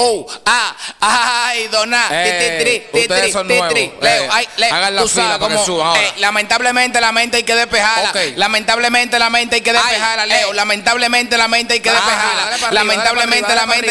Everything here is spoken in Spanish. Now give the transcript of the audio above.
Ay, dona. Ustedes son nuevos. Hagan la fila para que suban ahora. Lamentablemente la mente hay que despejarla. Okay. Lamentablemente la mente hay que despejarla, Leo. Lamentablemente la mente hay que despejarla. Lamentablemente la mente